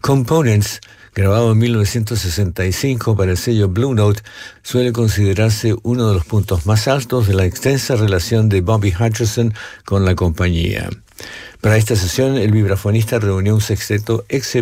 Components, grabado en 1965 para el sello Blue Note, suele considerarse uno de los puntos más altos de la extensa relación de Bobby Hutcherson con la compañía. Para esta sesión, el vibrafonista reunió un sexteto excepcional